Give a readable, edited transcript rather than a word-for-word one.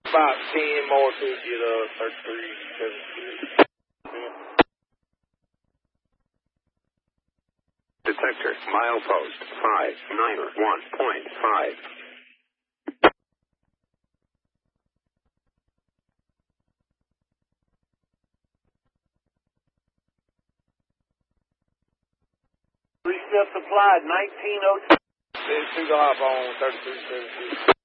About 10 more to get 3376. Detector, milepost 591.5. Three steps applied, 1902. There's 2 hop on 3376.